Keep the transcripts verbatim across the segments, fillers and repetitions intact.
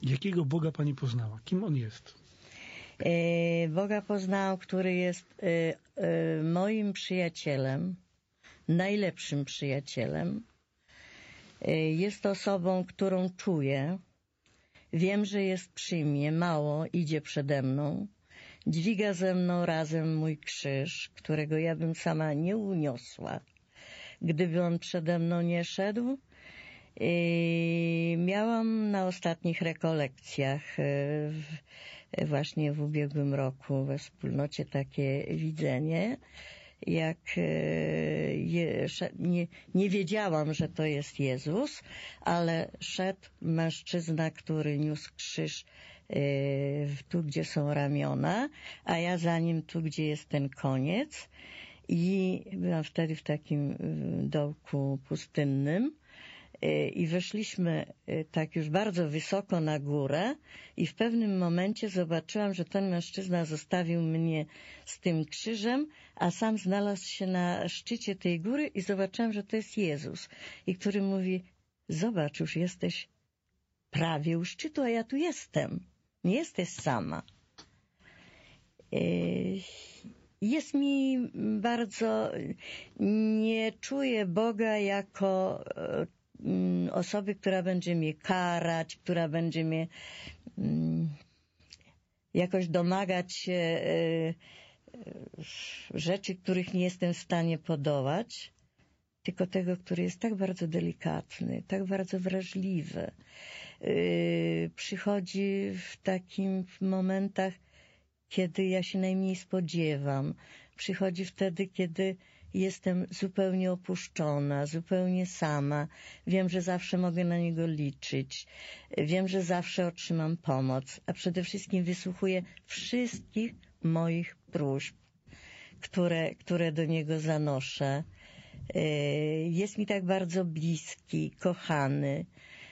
Jakiego Boga pani poznała? Kim on jest? Boga poznałam, który jest moim przyjacielem, najlepszym przyjacielem. Jest osobą, którą czuję. Wiem, że jest przy mnie, mało idzie przede mną. Dźwiga ze mną razem mój krzyż, którego ja bym sama nie uniosła, gdyby on przede mną nie szedł. I miałam na ostatnich rekolekcjach w, właśnie w ubiegłym roku we wspólnocie takie widzenie, jak je, nie, nie wiedziałam, że to jest Jezus, ale szedł mężczyzna, który niósł krzyż tu, gdzie są ramiona, a ja za nim tu, gdzie jest ten koniec. I byłam wtedy w takim dołku pustynnym. I weszliśmy tak już bardzo wysoko na górę i w pewnym momencie zobaczyłam, że ten mężczyzna zostawił mnie z tym krzyżem, a sam znalazł się na szczycie tej góry i zobaczyłam, że to jest Jezus. I który mówi: zobacz, już jesteś prawie u szczytu, a ja tu jestem. Nie jesteś sama. Jest mi bardzo... Nie czuję Boga jako osoby, która będzie mnie karać, która będzie mnie mm, jakoś domagać się y, y, rzeczy, których nie jestem w stanie podołać, tylko tego, który jest tak bardzo delikatny, tak bardzo wrażliwy. Y, przychodzi w takim w momentach, kiedy ja się najmniej spodziewam. Przychodzi wtedy, kiedy jestem zupełnie opuszczona, zupełnie sama. Wiem, że zawsze mogę na niego liczyć. Wiem, że zawsze otrzymam pomoc, a przede wszystkim wysłuchuję wszystkich moich próśb, które, które do niego zanoszę. Jest mi tak bardzo bliski, kochany.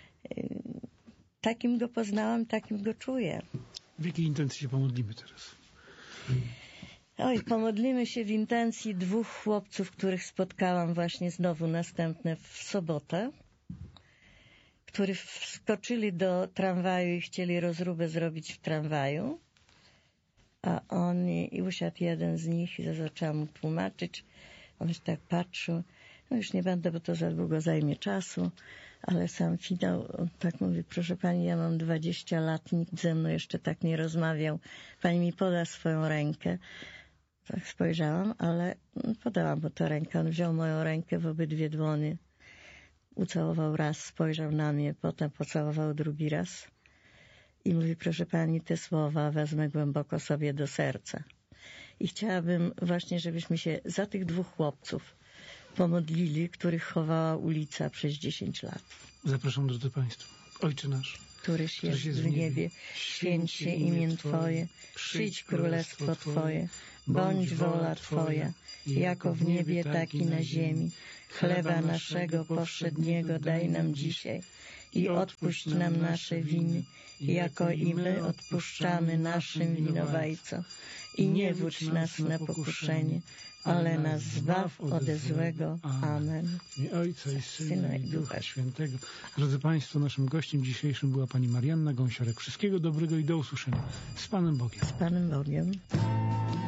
Takim go poznałam, takim go czuję. W jakiej intencji się pomodlimy teraz? Oj, pomodlimy się w intencji dwóch chłopców, których spotkałam właśnie znowu następne w sobotę, którzy wskoczyli do tramwaju i chcieli rozróbę zrobić w tramwaju, a on i usiadł jeden z nich i zaczęłam mu tłumaczyć. On się tak patrzył. No już nie będę, bo to za długo zajmie czasu, ale sam finał, on tak mówi: proszę pani, ja mam dwadzieścia lat, nikt ze mną jeszcze tak nie rozmawiał. Pani mi poda swoją rękę. Tak spojrzałam, ale podałam mu tę rękę. On wziął moją rękę w obydwie dłonie, ucałował raz, spojrzał na mnie, potem pocałował drugi raz i mówi: proszę pani, te słowa wezmę głęboko sobie do serca. I chciałabym właśnie, żebyśmy się za tych dwóch chłopców pomodlili, których chowała ulica przez dziesięć lat. Zapraszam, drodzy państwo. Ojcze nasz, któryś jest w niebie, święć się imię Twoje, przyjdź królestwo Twoje, bądź wola Twoja, jako w niebie, tak i na ziemi. Chleba naszego powszedniego daj nam dzisiaj i odpuść nam nasze winy, jako i my odpuszczamy naszym winowajcom. I nie wódź nas na pokuszenie, ale nas zbaw ode złego. Amen. W imię Ojca i Syna i Ducha Świętego. Drodzy państwo, naszym gościem dzisiejszym była pani Marianna Gąsiorek. Wszystkiego dobrego i do usłyszenia. Z Panem Bogiem. Z Panem Bogiem.